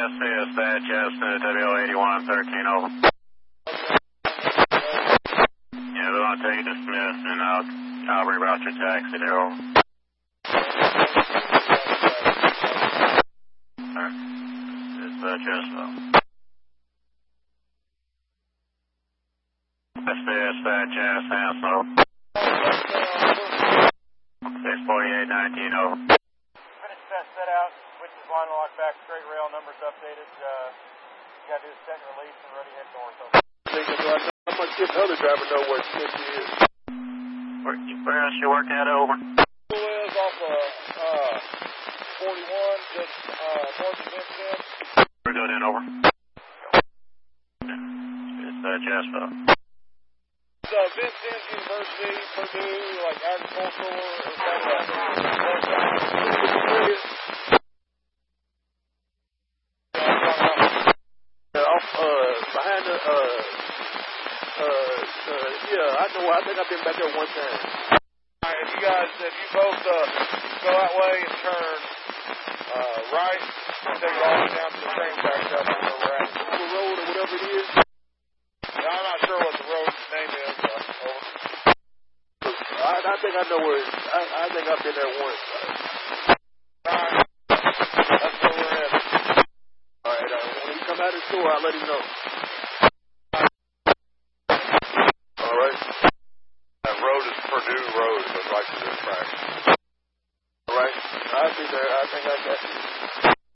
Dispatch, WO8113, over. Yeah, we want to take you to Smith, and I'll reroute your taxi there, over. Alright. Dispatch, Dispatch, over. 64819, over. Finish test set out, which is line lock back, straight rail, numbers updated. You got to do the set and release and ready head north. I'm going to get the other driver know where Smith is. Where else you working at, over? Who is off of 41, just north of Vincent. We're good in, over. Dispatch, asphalt. Vincent University, Purdue, like agricultural or something. Behind the, yeah, I know, I think I've been back there one time. Alright, if you both go that way and turn right, and take it all the way down to the train tracks out there where we're at. The road or whatever it is. Yeah, I'm not sure what the road's name is. I think I know where it is. I think I've been there once. Alright. That's where we're at. Alright, when he come out of the store, I'll let him know. Alright. That road is Purdue Road, but right to the track. Alright. I'll be there. I think I got you.